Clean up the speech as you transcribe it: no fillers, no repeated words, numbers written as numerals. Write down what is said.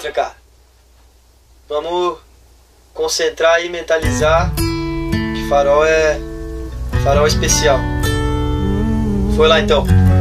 outra, cara. Vamos concentrar e mentalizar que farol é especial. Foi lá então.